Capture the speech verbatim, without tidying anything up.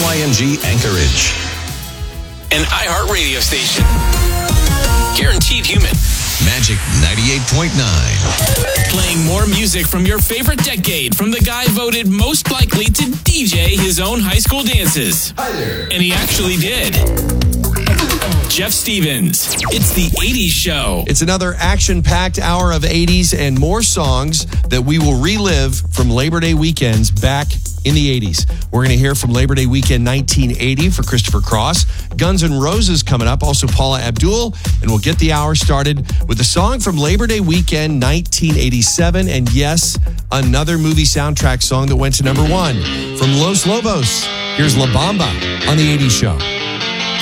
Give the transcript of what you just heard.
Y N G Anchorage. An iHeart radio station. Guaranteed human. Magic ninety-eight point nine. Playing more music from your favorite decade from the guy voted most likely to D J his own high school dances. Hi there. And he actually did. Jeff Stevens. It's the eighties Show. It's another action-packed hour of eighties and more songs that we will relive from Labor Day weekends back in the eighties. We're going to hear from Labor Day weekend nineteen eighty for Christopher Cross. Guns N' Roses coming up, also Paula Abdul. And we'll get the hour started with a song from Labor Day weekend nineteen eighty-seven. And yes, another movie soundtrack song that went to number one. From Los Lobos, here's La Bamba on the eighties Show.